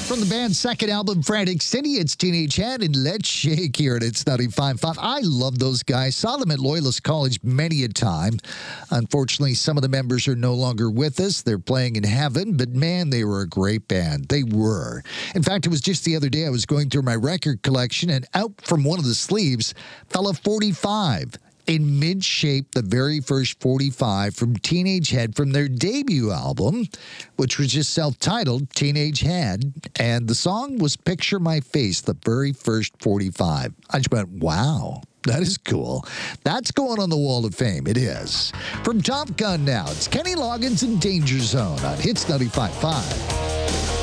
From the band's second album, Frantic City, it's Teenage Head and Let's Shake here at It's 95.5. I love those guys. Saw them at Loyalist College many a time. Unfortunately, some of the members are no longer with us. They're playing in heaven, but man, they were a great band. They were. In fact, it was just the other day I was going through my record collection, and out from one of the sleeves fell a 45. In mid-shape, the very first 45 from Teenage Head from their debut album, which was just self-titled Teenage Head, and the song was Picture My Face, the very first 45. I just went, wow, that is cool. That's going on the Wall of Fame. It is. From Top Gun now, it's Kenny Loggins and Danger Zone on Hits 95.5.